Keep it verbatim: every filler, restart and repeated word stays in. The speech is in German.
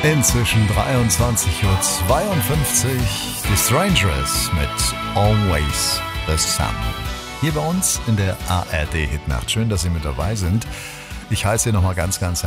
Inzwischen dreiundzwanzig Uhr zweiundfünfzig. Die Strangeress mit Always the Sun. Hier bei uns in der A R D Hitnacht. Schön, dass Sie mit dabei sind. Ich heiße Sie nochmal ganz, ganz herzlich